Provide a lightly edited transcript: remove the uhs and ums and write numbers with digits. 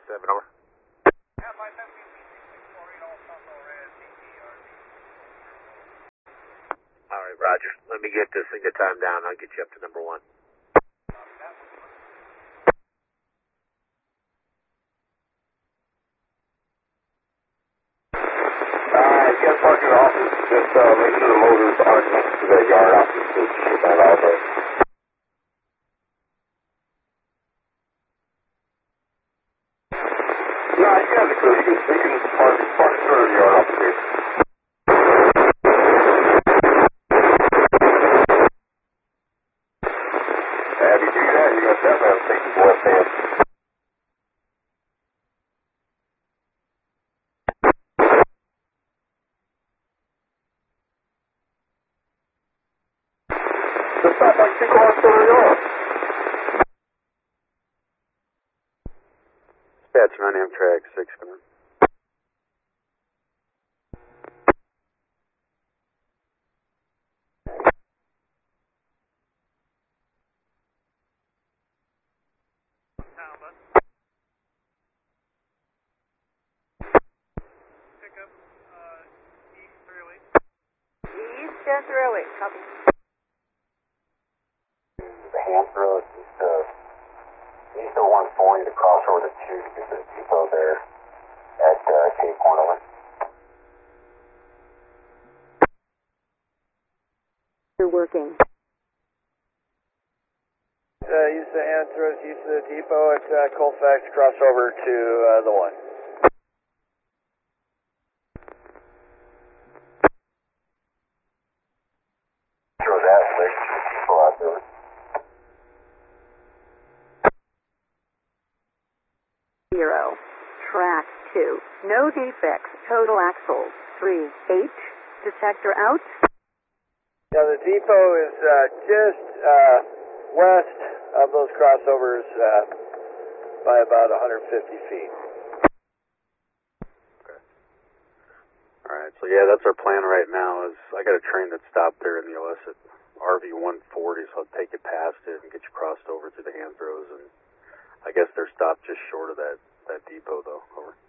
57, over. All right, Roger. Let me get this thing to time down. I'll get you up to number 1. You guys park in the office. Just make sure the motors aren't next to the yard office to ship that all day. No, you can have the crew. You can park in front of the yard office here. If you do that, you're going to definitely have to take the left hand. Just stop like 2 cars to the yard. Dispatch on Amtrak 6 coming. Pickup East 308. East 308, copy. The Hansborough east of 140 to cross over to 2 to get to the depot there at Cape Horn. You're working. Use the Anthros, use the depot at Colfax, cross over to the 1. Throw that slick to the depot out there. Zero. Track 2. No defects. Total axles. 3. H. Detector out. Yeah, the depot is just west of those crossovers by about 150 feet. Okay. Alright, so yeah, that's our plan right now is I got a train that stopped there in the OS at RV 140, so I'll take it past it and get you crossed over to the Hansbros, and I guess they're stopped just short of that depot though. Over.